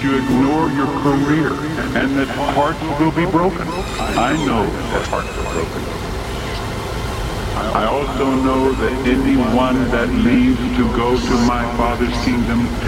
that you ignore your career and that hearts will be broken. I know that hearts are broken. I also know that anyone that leaves to go to my Father's kingdom